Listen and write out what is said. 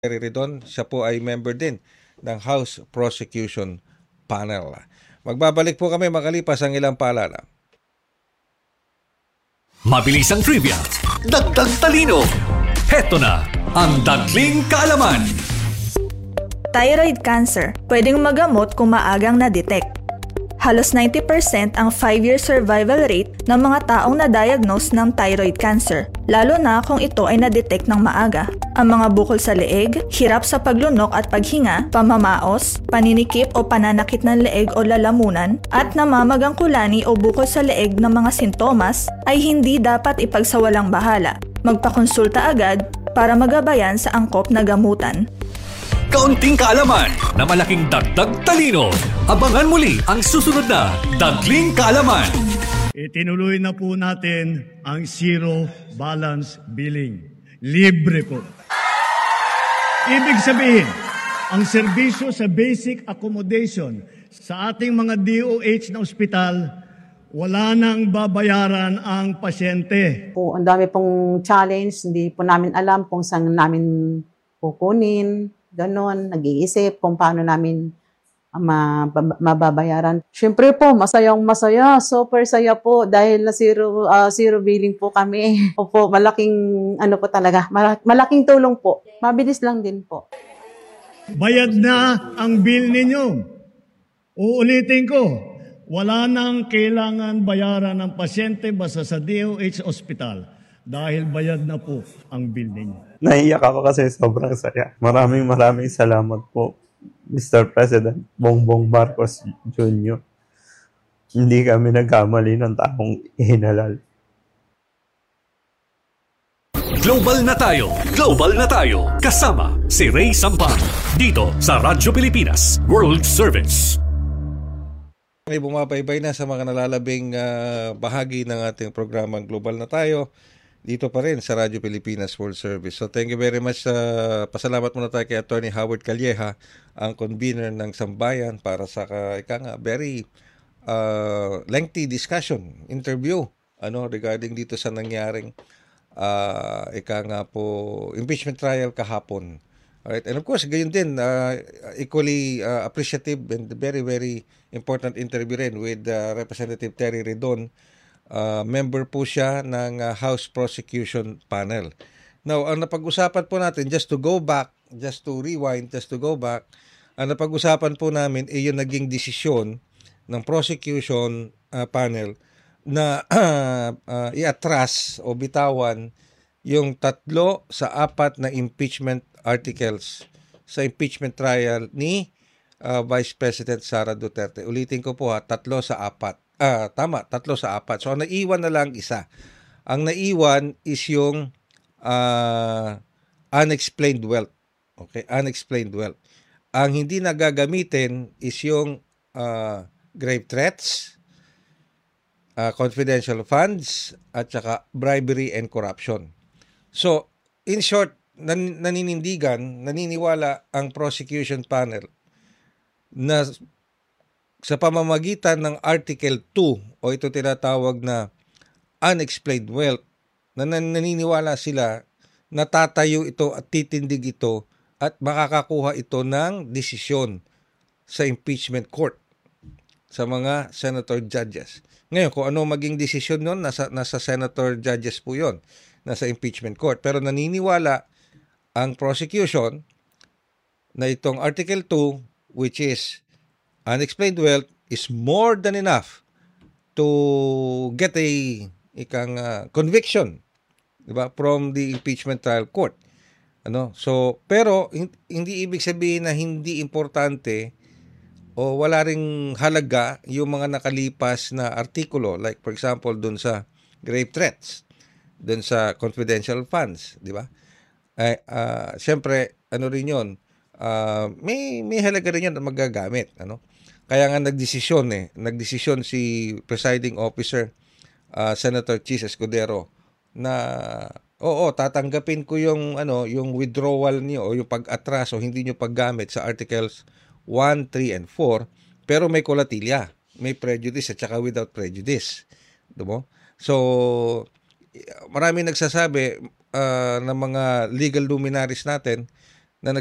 Terry Redon, siya po ay member din ng House Prosecution Panel. Magbabalik po kami makalipas ang ilang paalala. Mabilis ang trivia, dagdag talino. Heto na ang Dagling Kaalaman. Thyroid cancer, pwedeng magamot kung maagang na-detect. Halos 90% ang 5-year survival rate ng mga taong na-diagnose ng thyroid cancer, lalo na kung ito ay na-detect ng maaga. Ang mga bukol sa leeg, hirap sa paglunok at paghinga, pamamaos, paninikip o pananakit ng leeg o lalamunan, at namamagang kulani o bukol sa leeg ng mga sintomas ay hindi dapat ipagsawalang bahala. Magpakonsulta agad para magabayan sa angkop na gamutan. Kaunting kaalaman na malaking dagdag talino. Abangan muli ang susunod na Dagling Kaalaman. Itinuloy na po natin ang zero balance billing. Libre po. Ibig sabihin, ang serbisyo sa basic accommodation sa ating mga DOH na ospital, wala nang babayaran ang pasyente. Ang dami pong challenge, hindi po namin alam kung saan namin kukunin. Ganon, nag-iisip kung paano namin mababayaran. Siyempre po, masayang-masaya. Super saya po dahil na zero billing po kami. Opo, malaking po talaga. Malaking tulong po. Mabilis lang din po. Bayad na ang bill ninyo. Uulitin ko, wala nang kailangan bayaran ng pasyente basta sa DOH Hospital. Dahil bayad na po ang bill ninyo. Naiyak ako kasi sobrang saya. Maraming salamat po, Mr. President Bongbong Marcos Jr. Hindi kami nagkamali ng taong ihinalal. Global na tayo. Global na tayo. Kasama si Ray Sampan. Dito sa Radyo Pilipinas World Service. Ay bumabaybay na sa mga nalalabing bahagi ng ating programang Global na tayo. Dito pa rin sa Radyo Pilipinas World Service. So thank you very much. Pasalamat muna tayo kay Attorney Howard Calleja, ang convener ng Sambayan para sa very lengthy discussion, interview regarding dito sa nangyaring impeachment trial kahapon. Alright, and of course, gayon din, equally appreciative and very, very important interview rin with Representative Terry Redon. Member po siya ng House Prosecution Panel. Now, ang napag-usapan po natin, just to go back, ang napag-usapan po namin ay yung naging desisyon ng Prosecution Panel na iatras o bitawan yung 3 sa 4 na impeachment articles sa impeachment trial ni Vice President Sara Duterte. Ulitin ko po 3 sa 4. Tama, 3 sa 4. So, ang naiwan na lang isa. Ang naiwan is yung unexplained wealth. Okay, unexplained wealth. Ang hindi nagagamitin is yung grave threats, confidential funds, at saka bribery and corruption. So, in short, naniniwala ang prosecution panel na sa pamamagitan ng Article 2 o ito tinatawag na unexplained wealth, na naniniwala sila na tatayo ito at titindig ito at makakakuha ito ng desisyon sa impeachment court sa mga senator judges. Ngayon, kung ano maging desisyon nun, nasa senator judges po yun, nasa impeachment court. Pero naniniwala ang prosecution na itong Article 2, which is unexplained wealth, is more than enough to get a conviction, diba, from the impeachment trial court. So, pero hindi ibig sabihin na hindi importante o wala ring halaga yung mga nakalipas na artikulo, like for example dun sa grave threats, dun sa confidential funds, di ba? Siyempre, rin yun, may halaga rin yun na magagamit. Kaya nga nagdesisyon si presiding officer, Senator Chis Escudero, na tatanggapin ko yung withdrawal niyo o yung pag-atras o hindi niyo paggamit sa articles 1, 3, and 4, pero may kolatilya, may prejudice at saka without prejudice. Diba? So, marami nagsasabi ng mga legal luminaries natin